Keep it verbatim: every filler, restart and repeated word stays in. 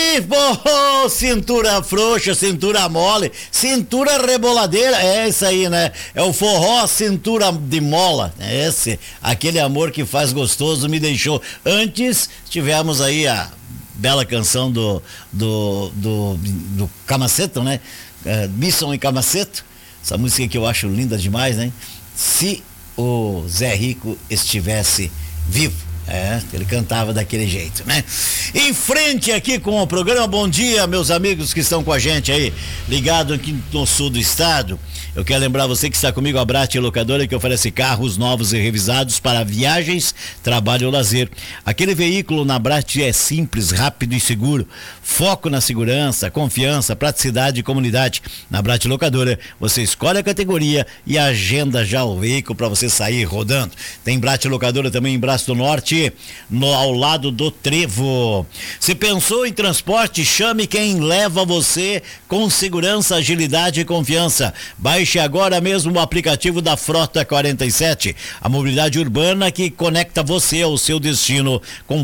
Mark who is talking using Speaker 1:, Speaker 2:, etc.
Speaker 1: E pô, cintura frouxa, cintura mole, cintura reboladeira, é isso aí, né? É o forró cintura de mola, é esse, aquele amor que faz gostoso me deixou. Antes tivemos aí a bela canção do do do, do Camaceto, né? É, Bisson e Camaceto, essa música que eu acho linda demais, né? Se o Zé Rico estivesse vivo. É, ele cantava daquele jeito, né? Em frente aqui com o programa, bom dia, meus amigos que estão com a gente aí, ligado aqui no sul do estado. Eu quero lembrar você que está comigo, a Brat Locadora, que oferece carros novos e revisados para viagens, trabalho ou lazer. Aquele veículo na Brat é simples, rápido e seguro. Foco na segurança, confiança, praticidade e comunidade. Na Brat Locadora, você escolhe a categoria e agenda já o veículo para você sair rodando. Tem Brat Locadora também em Braço do Norte, no, ao lado do Trevo. Se pensou em transporte, chame quem leva você com segurança, agilidade e confiança. Baixe agora mesmo o aplicativo da Frota quarenta e sete, a mobilidade urbana que conecta você ao seu destino com